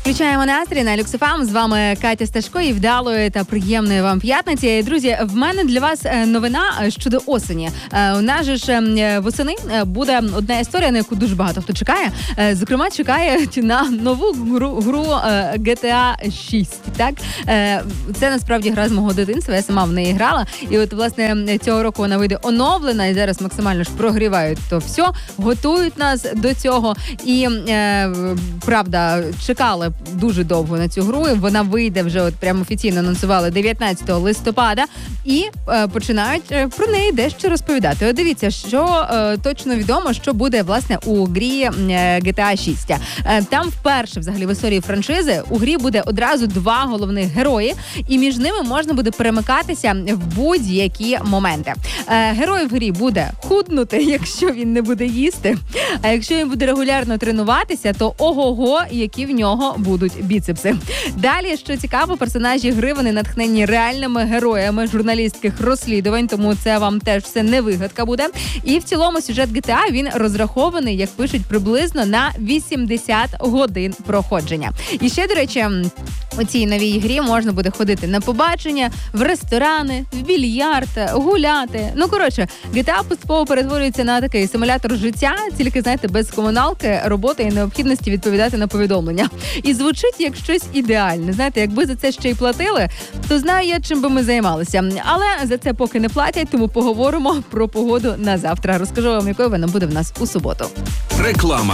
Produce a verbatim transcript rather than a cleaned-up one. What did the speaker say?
Включаємо настрій на Люкс еф ем. З вами Катя Сташко і вдалої та приємної вам п'ятниці. Друзі, в мене для вас новина щодо осені. У нас же ж восени буде одна історія, на яку дуже багато хто чекає. Зокрема, чекає на нову гру, гру джі ті ей шість. Так? Це насправді гра з мого дитинства, я сама в неї грала. І от, власне, цього року вона вийде оновлена, і зараз максимально ж прогрівають то все, готують нас до цього. І, правда, чекали дуже довго на цю гру. Вона вийде вже, от прямо офіційно анонсували дев'ятнадцятого листопада. І е, починають е, про неї дещо розповідати. От дивіться, що е, точно відомо, що буде, власне, у грі е, джі ті ей шість. Е, там вперше, взагалі, в історії франшизи у грі буде одразу два головних герої, і між ними можна буде перемикатися в будь-які моменти. Е, герой в грі буде худнути, якщо він не буде їсти. А якщо він буде регулярно тренуватися, то ого-го, які в нього будуть біцепси. Далі, що цікаво, персонажі гри, вони натхнені реальними героями журналістських розслідувань, тому це вам теж все не вигадка буде. І в цілому сюжет джі ті ей, він розрахований, як пишуть, приблизно на вісімдесят годин проходження. І ще, до речі, у цій новій грі можна буде ходити на побачення, в ресторани, в більярд, гуляти. Ну, коротше, джі ті ей поступово перетворюється на такий симулятор життя, тільки, знаєте, без комуналки, роботи і необхідності відповідати на повідомлення. І звучить як щось ідеальне. Знаєте, якби за це ще й платили, то знаю я, чим би ми займалися. Але за це поки не платять, тому поговоримо про погоду на завтра. Розкажу вам, якою вона буде в нас у суботу. Реклама.